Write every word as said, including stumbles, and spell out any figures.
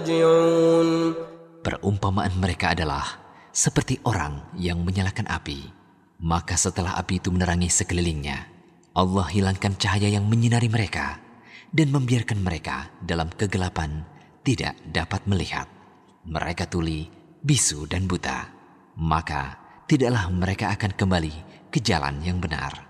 يرجعون. Perumpamaan mereka adalah seperti orang yang menyalakan api. Maka setelah api itu menerangi sekelilingnya, Allah hilangkan cahaya yang menyinari mereka dan membiarkan mereka dalam kegelapan tidak dapat melihat. Mereka tuli, bisu dan buta. Maka tidaklah mereka akan kembali ke jalan yang benar.